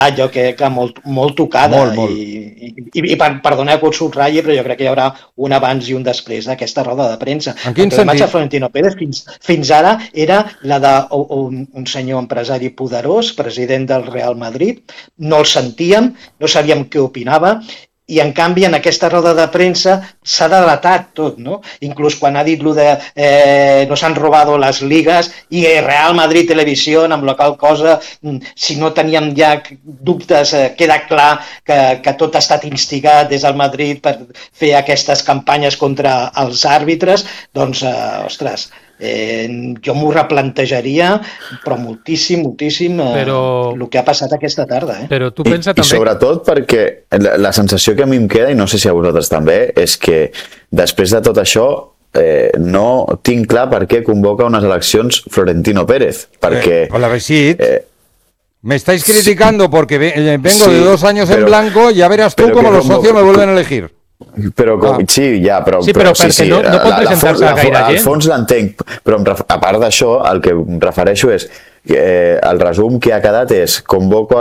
jo crec que molt tocada. Molt. I perdoneu que ho subratlli, però jo crec que hi haurà un abans i un després d'aquesta roda de premsa. En quin sentit? El de Florentino Pérez fins ara era la d'un senyor empresari poderós, president del Real Madrid. No el sentíem, no sabíem què opinava, i en canvi en aquesta roda de premsa s'ha delatat tot, no? Inclús quan ha dit lo de nos han robado las ligas i Real Madrid Televisión, amb la qual cosa, si no teníem ja dubtes, queda clar que tot ha estat instigat des del Madrid per fer aquestes campanyes contra els àrbitres, doncs, ostres, jo m'ho replantejaria, però moltíssim, el que ha passat aquesta tarda. Però tu pensa també... I sobretot perquè la sensació que a mi em queda, i no sé si a vosaltres també, és que després de tot això no tinc clar per què convoca unes eleccions Florentino Pérez, perquè... Hola, Besit. Me estáis criticando porque vengo de 2 años en blanco, ya verás tú cómo los socios me vuelven a elegir. Però perquè no pot presentar-se a gaire gent. Al fons l'entenc, però a part d'això, el que em refereixo és el resum que ha quedat és convoco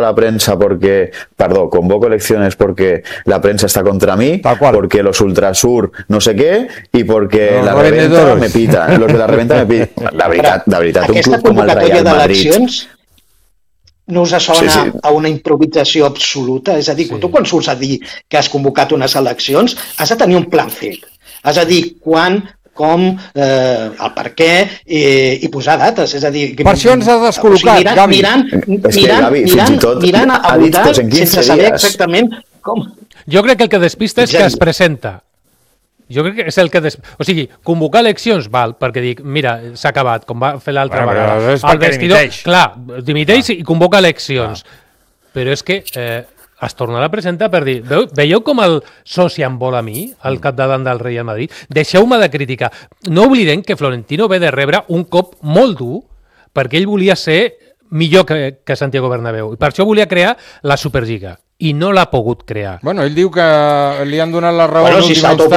elecciones porque la prensa está contra mí, porque los Ultrasur no sé què i porque la reventa me pita. Los de la reventa me pita. La veritat, un club com el Real Madrid... No us sona a una improvisació absoluta? És a dir, tu quan surts a dir que has convocat unes eleccions, has de tenir un plan fet. Has de dir quan, com, el per què i posar dates. És a dir, per això ens has descol·locat, Gavi. Mirant a votar sense saber exactament com... Jo crec que el que despista és que es presenta. Jo crec que és el que... O sigui, convocar eleccions, val, perquè dic, mira, s'ha acabat, com va fer l'altra vegada. És perquè dimiteix. Clar, dimiteix i convoca eleccions. Però és que es tornarà a presentar per dir, veieu com el soci em vol a mi, al capdavant del Real Madrid? Deixeu-me de criticar. No oblidem que Florentino ve de rebre un cop molt dur perquè ell volia ser millor que Santiago Bernabéu. I per això volia crear la Superliga. I no l'ha pogut crear. Bueno, ell diu que li han donat la raó en l'última instància.